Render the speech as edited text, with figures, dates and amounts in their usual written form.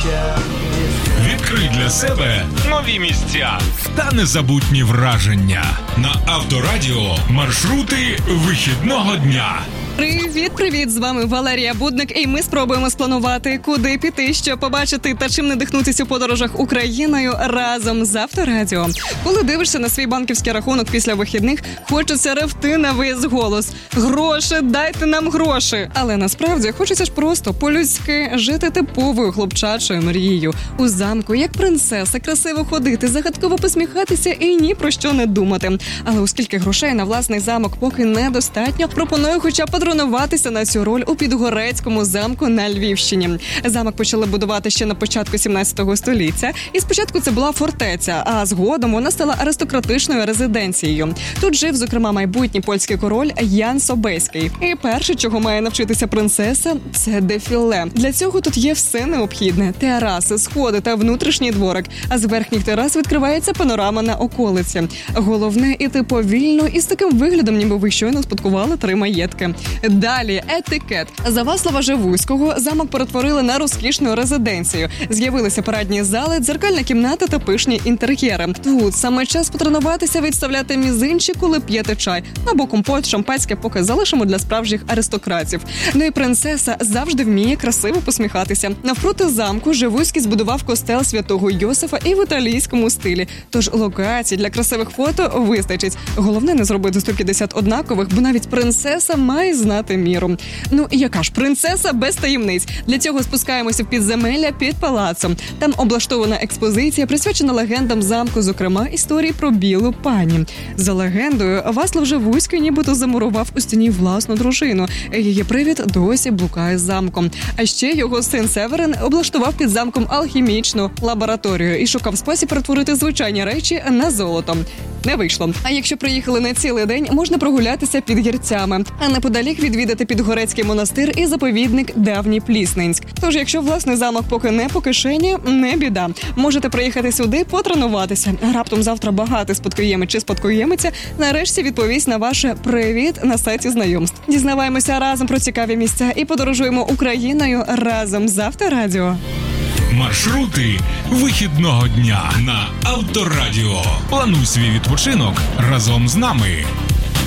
Відкрий для себе нові місця та незабутні враження. На Авторадіо маршрути вихідного дня. Привіт! З вами Валерія Будник, і ми спробуємо спланувати, куди піти, що побачити та чим надихнутися у подорожах Україною разом з Авторадіо. Коли дивишся на свій банківський рахунок після вихідних, хочеться ревти на весь голос. Гроші, дайте нам гроші! Але насправді хочеться ж просто по-людськи жити типовою хлопчачою мрією. У замку, як принцеса, красиво ходити, загадково посміхатися і ні про що не думати. Але оскільки грошей на власний замок поки недостатньо, пропоную хоча б патронуватися на цю роль у Підгорецькому замку на Львівщині. Замок почали будувати ще на початку 17 століття, і спочатку це була фортеця, а згодом вона стала аристократичною резиденцією. Тут жив, зокрема, майбутній польський король Ян Собеський. І перше, чого має навчитися принцеса, це дефіле. Для цього тут є все необхідне: тераси, сходи та внутрішній дворик. А з верхніх терас відкривається панорама на околиці. Головне – іти повільно і з таким виглядом, ніби ви щойно спадкували 3 маєтки. Далі – етикет. За Васлава Живуського замок перетворили на розкішну резиденцію. З'явилися парадні зали, дзеркальна кімната та пишні інтер'єри. Тут саме час потренуватися відставляти мізинчик, коли п'єте чай. Або компот, шампанське поки залишимо для справжніх аристократів. Ну і принцеса завжди вміє красиво посміхатися. Навпроти замку Живуський збудував костел святого Йосифа і в італійському стилі. Тож локацій для красивих фото вистачить. Головне не зробити 150 однакових, бо навіть принцеса має знати міру. Ну, яка ж принцеса без таємниць? Для цього спускаємося в підземелля під палацом. Там облаштована експозиція, присвячена легендам замку, зокрема, історії про білу пані. За легендою, Васлав Живуський нібито замурував у стіні власну дружину. Її привід досі блукає замком. А ще його син Северин облаштував під замком алхімічну лабораторію і шукав спосіб перетворити звичайні речі на золото. Не вийшло. А якщо приїхали на цілий день, можна прогулятися під гірцями, а неподалік відвідати Підгорецький монастир і заповідник Давній Плісненськ. Тож, якщо власний замок поки не по кишені, не біда. Можете приїхати сюди потренуватися. Раптом завтра багатий спадкоємець чи спадкоємиця нарешті відповість на ваше «Привіт» на сайті знайомств. Дізнаваємося разом про цікаві місця і подорожуємо Україною разом з Авторадіо. Маршрути вихідного дня на Авторадіо. Плануй свій відпочинок разом з нами.